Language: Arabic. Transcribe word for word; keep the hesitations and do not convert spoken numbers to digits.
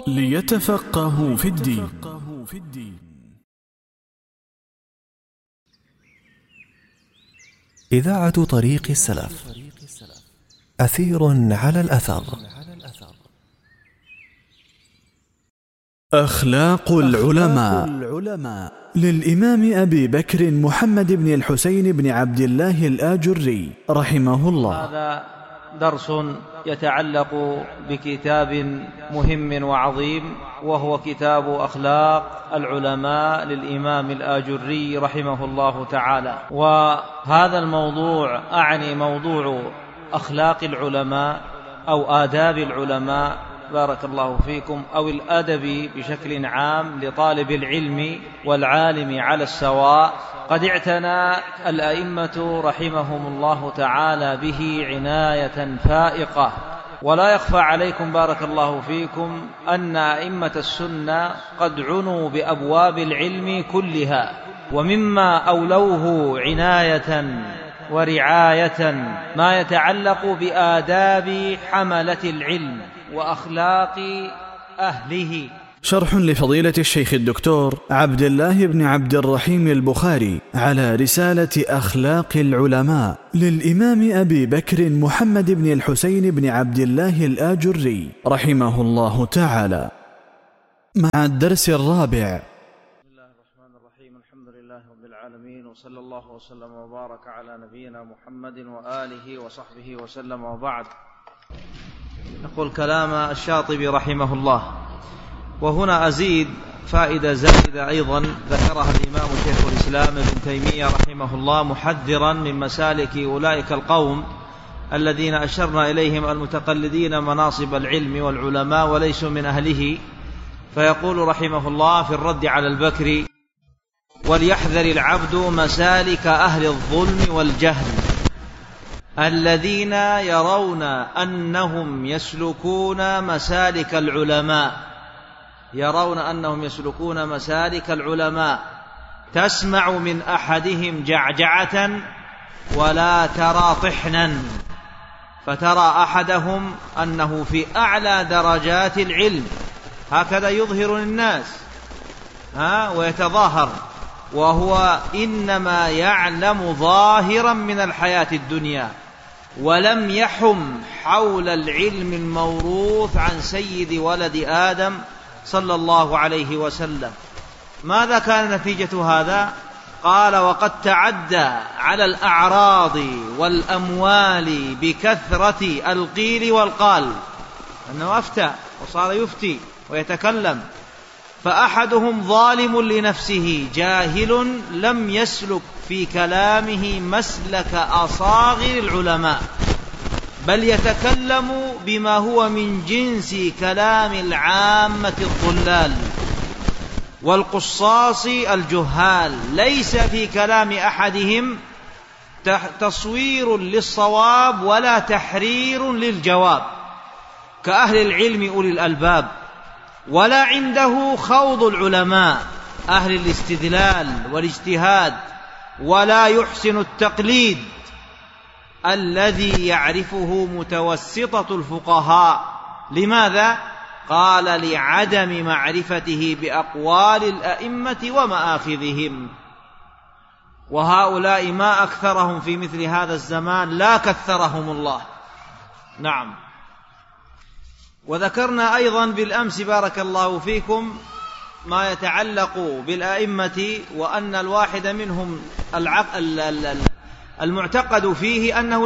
ليتفقهوا في الدين. إذاعة طريق السلف، أثير على الأثر. أخلاق العلماء للإمام أبي بكر محمد بن الحسين بن عبد الله الآجري رحمه الله. هذا درس يتعلق بكتاب مهم وعظيم، وهو كتاب أخلاق العلماء للإمام الآجري رحمه الله تعالى. وهذا الموضوع أعني موضوع أخلاق العلماء أو آداب العلماء بارك الله فيكم، أو الأدب بشكل عام لطالب العلم والعالم على السواء. قد اعتنى الأئمة رحمهم الله تعالى به عناية فائقة، ولا يخفى عليكم بارك الله فيكم أن أئمة السنة قد عنوا بأبواب العلم كلها، ومما أولوه عناية ورعاية ما يتعلق بآداب حملة العلم وأخلاق أهله. شرح لفضيلة الشيخ الدكتور عبد الله بن عبد الرحيم البخاري على رسالة أخلاق العلماء للإمام أبي بكر محمد بن الحسين بن عبد الله الآجري رحمه الله تعالى، مع الدرس الرابع. بسم الله الرحمن الرحيم. الحمد لله رب العالمين، وصلى الله وسلم وبارك على نبينا محمد وآله وصحبه وسلم، وبعد. نقول كلام الشاطبي رحمه الله. وهنا أزيد فائدة زائدة أيضا ذكرها الإمام شيخ الإسلام ابن تيمية رحمه الله، محذرا من مسالك أولئك القوم الذين أشرنا إليهم المتقلدين مناصب العلم والعلماء وليسوا من أهله. فيقول رحمه الله في الرد على البكري: وليحذر العبد مسالك أهل الظلم والجهل الذين يرون أنهم يسلكون مسالك العلماء يرون أنهم يسلكون مسالك العلماء تسمع من أحدهم جعجعة ولا ترى طحنا، فترى أحدهم أنه في أعلى درجات العلم، هكذا يظهر للناس ها ويتظاهر، وهو إنما يعلم ظاهرا من الحياة الدنيا، ولم يحم حول العلم الموروث عن سيد ولد آدم صلى الله عليه وسلم. ماذا كان نتيجة هذا؟ قال: وقد تعدى على الأعراض والأموال بكثرة القيل والقال، أنه أفتى وصار يفتي ويتكلم. فأحدهم ظالم لنفسه جاهل لم يسلك في كلامه مسلك أصاغر العلماء، بل يتكلم بما هو من جنس كلام العامة الضلال والقصاص الجهال، ليس في كلام أحدهم تصوير للصواب ولا تحرير للجواب كأهل العلم أولي الألباب، ولا عنده خوض العلماء أهل الاستدلال والاجتهاد، ولا يحسن التقليد الذي يعرفه متوسطة الفقهاء. لماذا؟ قال: لعدم معرفته بأقوال الأئمة ومآخذهم. وهؤلاء ما أكثرهم في مثل هذا الزمان، لا كثرهم الله. نعم. وذكرنا أيضا بالأمس بارك الله فيكم ما يتعلق بالأئمة، وأن الواحد منهم المعتقد فيه أنه